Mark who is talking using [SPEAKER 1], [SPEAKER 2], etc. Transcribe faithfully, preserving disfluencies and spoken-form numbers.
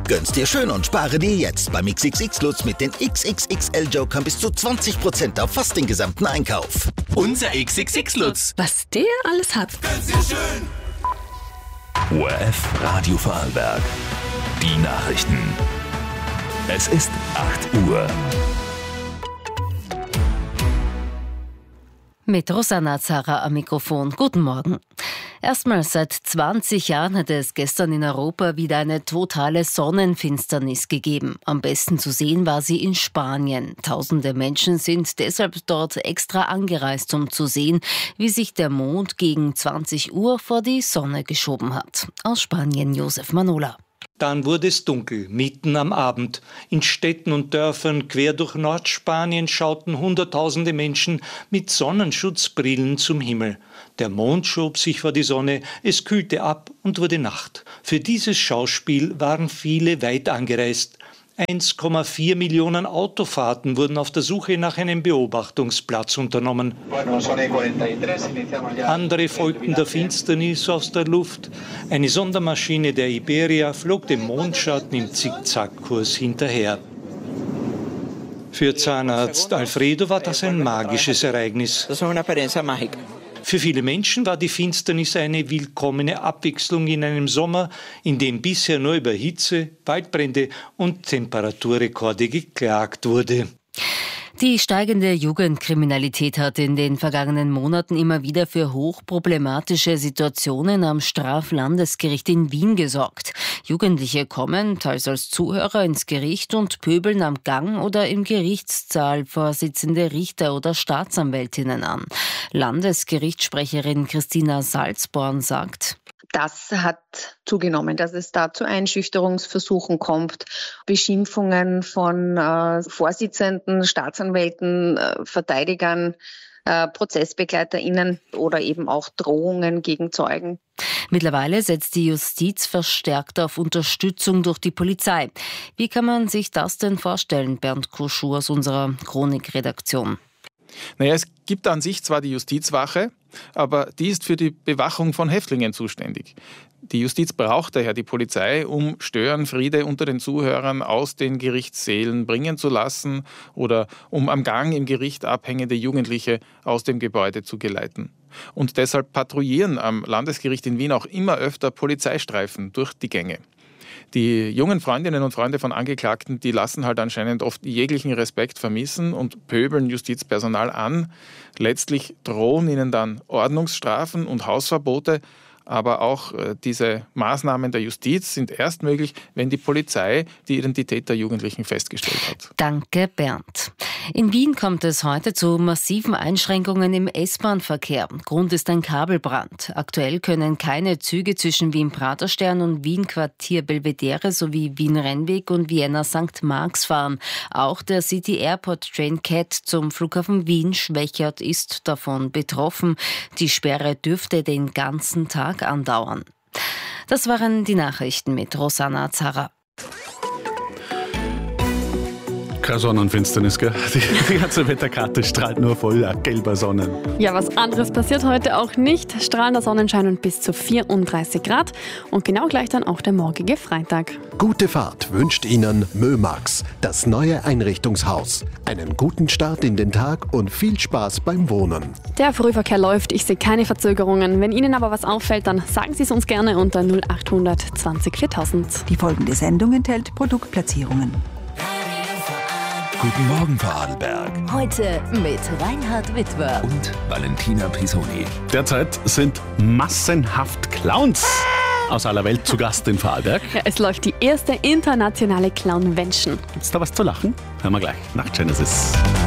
[SPEAKER 1] Gönn's dir schön und spare dir jetzt beim X X X-Lutz mit den X X X L-Jokern bis zu zwanzig Prozent auf fast den gesamten Einkauf.
[SPEAKER 2] Unser X X X-Lutz.
[SPEAKER 3] Was der alles hat.
[SPEAKER 2] Gönn's dir schön.
[SPEAKER 4] O R F Radio Vorarlberg. Die Nachrichten. Es ist acht Uhr.
[SPEAKER 5] Mit Rosanna Zara am Mikrofon. Guten Morgen. Erstmals seit zwanzig Jahren hat es gestern in Europa wieder eine totale Sonnenfinsternis gegeben. Am besten zu sehen war sie in Spanien. Tausende Menschen sind deshalb dort extra angereist, um zu sehen, wie sich der Mond gegen zwanzig Uhr vor die Sonne geschoben hat. Aus Spanien Josef Manola.
[SPEAKER 6] Dann wurde es dunkel, mitten am Abend. In Städten und Dörfern quer durch Nordspanien schauten Hunderttausende Menschen mit Sonnenschutzbrillen zum Himmel. Der Mond schob sich vor die Sonne, es kühlte ab und wurde Nacht. Für dieses Schauspiel waren viele weit angereist. eins Komma vier Millionen Autofahrten wurden auf der Suche nach einem Beobachtungsplatz unternommen. Andere folgten der Finsternis aus der Luft. Eine Sondermaschine der Iberia flog dem Mondschatten im Zickzackkurs hinterher. Für Zahnarzt Alfredo war das ein magisches Ereignis. Für viele Menschen war die Finsternis eine willkommene Abwechslung in einem Sommer, in dem bisher nur über Hitze, Waldbrände und Temperaturrekorde geklagt wurde.
[SPEAKER 5] Die steigende Jugendkriminalität hat in den vergangenen Monaten immer wieder für hochproblematische Situationen am Straflandesgericht in Wien gesorgt. Jugendliche kommen teils als Zuhörer ins Gericht und pöbeln am Gang oder im Gerichtssaal Vorsitzende Richter oder Staatsanwältinnen an. Landesgerichtssprecherin Christina Salzborn sagt:
[SPEAKER 7] Das hat zugenommen, dass es da zu Einschüchterungsversuchen kommt, Beschimpfungen von äh, Vorsitzenden, Staatsanwälten, äh, Verteidigern, äh, ProzessbegleiterInnen oder eben auch Drohungen gegen Zeugen.
[SPEAKER 5] Mittlerweile setzt die Justiz verstärkt auf Unterstützung durch die Polizei. Wie kann man sich das denn vorstellen, Bernd Kuschur aus unserer Chronikredaktion?
[SPEAKER 8] Naja, es gibt an sich zwar die Justizwache, aber die ist für die Bewachung von Häftlingen zuständig. Die Justiz braucht daher die Polizei, um Störenfriede unter den Zuhörern aus den Gerichtssälen bringen zu lassen oder um am Gang im Gericht abhängende Jugendliche aus dem Gebäude zu geleiten. Und deshalb patrouillieren am Landesgericht in Wien auch immer öfter Polizeistreifen durch die Gänge. Die jungen Freundinnen und Freunde von Angeklagten, die lassen halt anscheinend oft jeglichen Respekt vermissen und pöbeln Justizpersonal an. Letztlich drohen ihnen dann Ordnungsstrafen und Hausverbote. Aber auch äh, diese Maßnahmen der Justiz sind erst möglich, wenn die Polizei die Identität der Jugendlichen festgestellt hat.
[SPEAKER 5] Danke, Bernd. In Wien kommt es heute zu massiven Einschränkungen im S-Bahn-Verkehr. Grund ist ein Kabelbrand. Aktuell können keine Züge zwischen Wien-Praterstern und Wien-Quartier Belvedere sowie Wien-Rennweg und Vienna Sankt Marx fahren. Auch der City Airport Train C A T zum Flughafen Wien-Schwächert ist davon betroffen. Die Sperre dürfte den ganzen Tag andauern. Das waren die Nachrichten mit Rosanna Zara.
[SPEAKER 9] Keine Sonnenfinsternis, gell? Die, die ganze Wetterkarte strahlt nur voller gelber Sonnen.
[SPEAKER 3] Ja, was anderes passiert heute auch nicht. Strahlender Sonnenschein und bis zu vierunddreißig Grad. Und genau gleich dann auch der morgige Freitag.
[SPEAKER 10] Gute Fahrt wünscht Ihnen Mömax, das neue Einrichtungshaus. Einen guten Start in den Tag und viel Spaß beim Wohnen.
[SPEAKER 3] Der Frühverkehr läuft, ich sehe keine Verzögerungen. Wenn Ihnen aber was auffällt, dann sagen Sie es uns gerne unter null acht hundert zwanzig viertausend.
[SPEAKER 11] Die folgende Sendung enthält Produktplatzierungen.
[SPEAKER 4] Guten Morgen, Vorarlberg.
[SPEAKER 5] Heute mit Reinhard Witwer
[SPEAKER 4] und Valentina Pisoni.
[SPEAKER 9] Derzeit sind massenhaft Clowns aus aller Welt zu Gast in Vorarlberg.
[SPEAKER 3] Ja, es läuft die erste internationale Clownvention.
[SPEAKER 9] Gibt's da was zu lachen? Hören wir gleich nach Genesis.